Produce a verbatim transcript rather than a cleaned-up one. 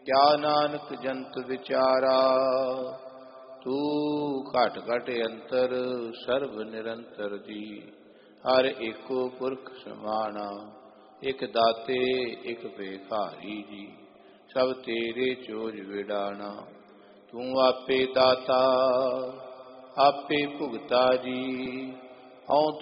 क्या नानक जंत विचारा। तू घट घट अंतर सर्व निरंतर दी। हर एको पुरख समाना एक दाते एक भिखारी जी। सब तेरे चोज विडाना तू आपे दाता आपे भुगता जी। हऊँ